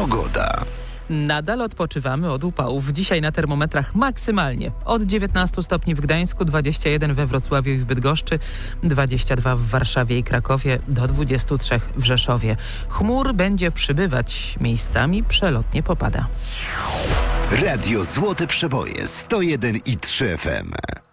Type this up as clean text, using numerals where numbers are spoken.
Pogoda. Nadal odpoczywamy od upałów. Dzisiaj na termometrach maksymalnie od 19 stopni w Gdańsku, 21 we Wrocławiu i w Bydgoszczy, 22 w Warszawie i Krakowie, do 23 w Rzeszowie. Chmur będzie przybywać, miejscami przelotnie popada. Radio Złote Przeboje 101,3 FM.